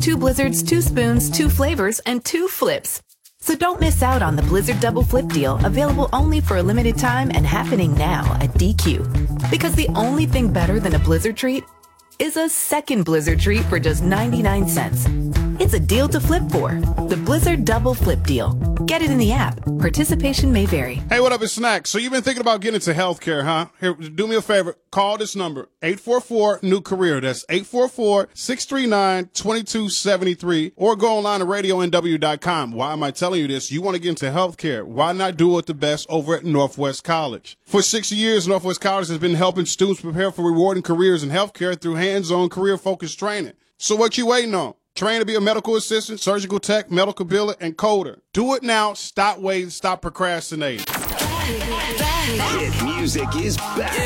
2 blizzards, 2 spoons, 2 flavors, and 2 flips. So don't miss out on the Blizzard Double Flip deal, available only for a limited time and happening now at DQ. Because the only thing better than a Blizzard treat is a second Blizzard treat for just 99 cents. It's a deal to flip for. The Blizzard Double Flip deal. Get it in the app. Participation may vary. Hey, what up, it's Snack. So you've been thinking about getting into healthcare, huh? Here, do me a favor. Call this number, 844-NEW-CAREER. That's 844-639-2273. Or go online to RadioNW.com. Why am I telling you this? You want to get into healthcare. Why not do it the best over at Northwest College? For 6 years, Northwest College has been helping students prepare for rewarding careers in healthcare through hands-on career-focused training. So what you waiting on? Train to be a medical assistant, surgical tech, medical biller, and coder. Do it now. Stop waiting. Stop procrastinating. Hit music is back.